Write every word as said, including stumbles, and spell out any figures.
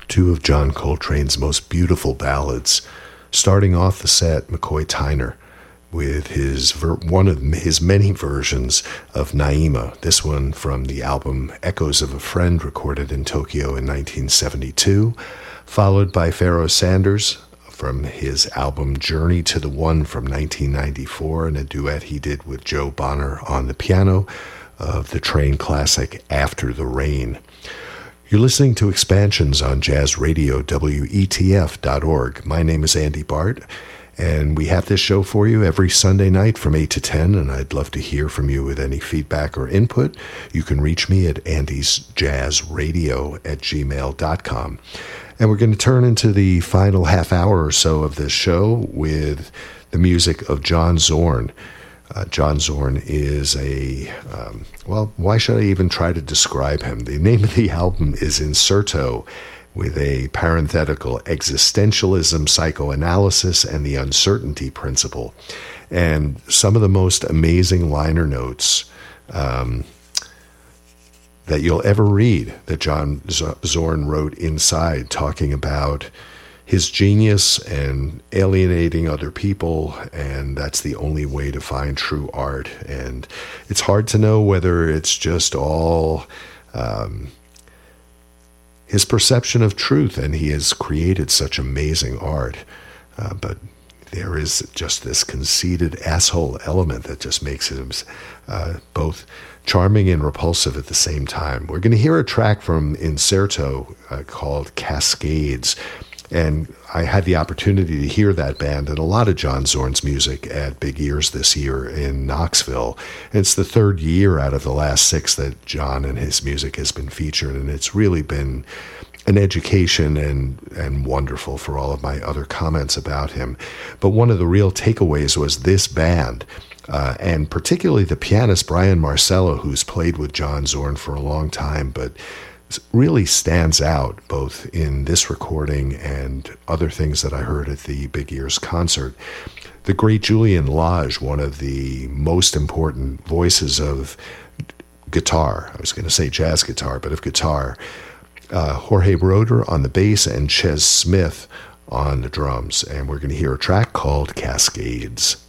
two of John Coltrane's most beautiful ballads. Starting off the set, McCoy Tyner with his ver- one of his many versions of Naima, this one from the album Echoes of a Friend, recorded in Tokyo in nineteen seventy-two, followed by Pharoah Sanders from his album Journey to the One from nineteen ninety-four, and a duet he did with Joe Bonner on the piano of the Train classic After the Rain. You're listening to Expansions on Jazz Radio, W E T F dot org. My name is Andy Bart, and we have this show for you every Sunday night from eight to ten, and I'd love to hear from you with any feedback or input. You can reach me at andysjazzradio at gmail dot com. And we're going to turn into the final half hour or so of this show with the music of John Zorn. Uh, John Zorn is a, um, well, why should I even try to describe him? The name of the album is Inserto, with a parenthetical, Existentialism, Psychoanalysis, and the Uncertainty Principle. And some of the most amazing liner notes um, that you'll ever read that John Zorn wrote inside, talking about his genius and alienating other people, and that's the only way to find true art. And it's hard to know whether it's just all um, his perception of truth, and he has created such amazing art, uh, but there is just this conceited asshole element that just makes him uh, both charming and repulsive at the same time. We're going to hear a track from Inserto uh, called Cascades. And I had the opportunity to hear that band and a lot of John Zorn's music at Big Ears this year in Knoxville. And it's the third year out of the last six that John and his music has been featured, and it's really been an education and, and wonderful for all of my other comments about him. But one of the real takeaways was this band, uh, and particularly the pianist Brian Marcello, who's played with John Zorn for a long time, but really stands out both in this recording and other things that I heard at the Big Ears concert. The great Julian Lage, one of the most important voices of guitar, I was going to say jazz guitar, but of guitar, uh, Jorge Roeder on the bass, and Ches Smith on the drums. And we're going to hear a track called Cascades.